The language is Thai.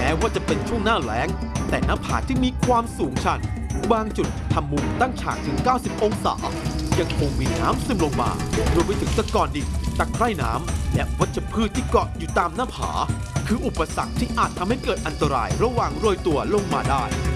ม้ว่าจะเป็นช่วงหน้าแล้งแต่หน้าผาที่มีความสูงชันบางจุดทำมุมตั้งฉากถึง 90 องศายังคงมีน้ำซึมลงมารวมไปถึงตะกอนดินตะไคร่น้ำและวัชพืชที่เกาะอยู่ตามหน้าผาคืออุปสรรคที่อาจทำให้เกิดอันตรายระหว่างโรยตัวลงมาได้